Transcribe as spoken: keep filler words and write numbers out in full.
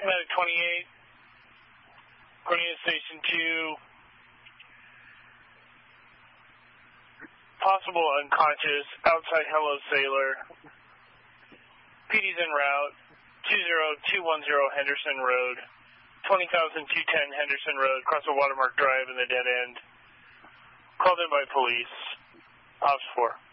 Medic twenty-eight, Cornelius Station two, possible unconscious, outside Hello Sailor, P D's en route, two zero two one zero Henderson Road, twenty thousand two ten Henderson Road, across the Watermark Drive in the dead end, called in by police, Ops four.